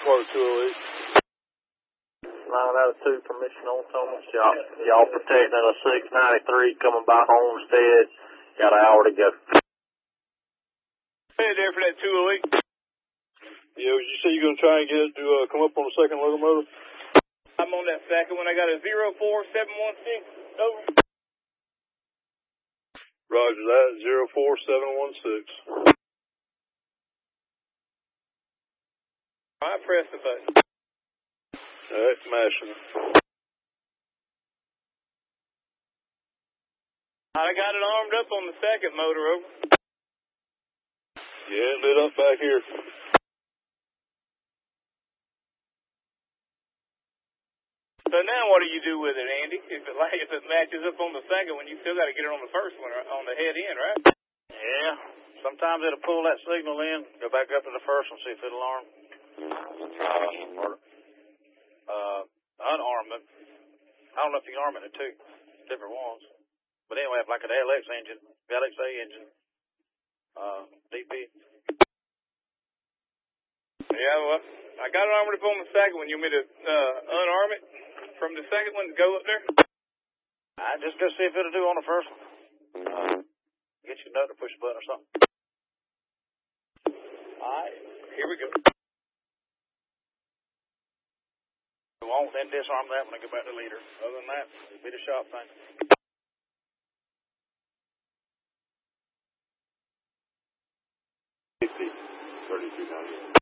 Motor 208. 9 out of 2, permission on Thomas. Y'all protecting a 693 coming by Homestead. Got an hour to go. Hey there for that 208. Yeah, you say you're going to try and get it to come up on the second locomotive? I'm on that second one. I got a 04716. Over. Roger that, 04716. I pressed the button. Alright, smashing. I got it armed up on the second motor, over. Yeah, lit up back here. So now what do you do with it, Andy? If it matches up on the second one, you still got to get it on the first one, on the head end, right? Yeah, sometimes it'll pull that signal in, go back up to the first one, see if it'll arm. Unarmament. I don't know if you can arm it in two different ones. But anyway, like an LX engine, LXA engine, DP. Yeah, well, I got it armored up on the second one. You want me to unarm it from the second one to go up there? I just go see if it'll do on the first one. Get your nut or push a button or something. Alright, here we go. It won't, then disarm that when I go back to leader. Other than that, it'll be the shop thing. 3290.